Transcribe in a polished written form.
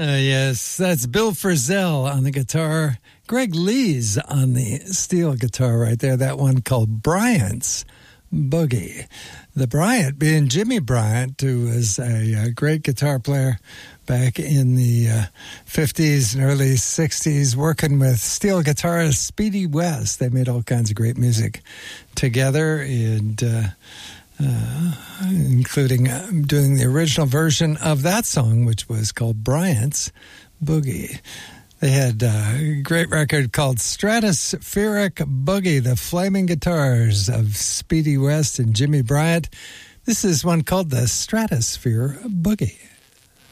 Yes, that's Bill Frisell on the guitar. Greg Lees on the steel guitar right there. That one called Bryant's Boogie. The Bryant being Jimmy Bryant, who was a great guitar player back in the 50s and early 60s, working with steel guitarist Speedy West. They made all kinds of great music together, and including doing the original version of that song, which was called Bryant's Boogie. They had a great record called Stratospheric Boogie, the flaming guitars of Speedy West and Jimmy Bryant. This is one called the Stratosphere Boogie.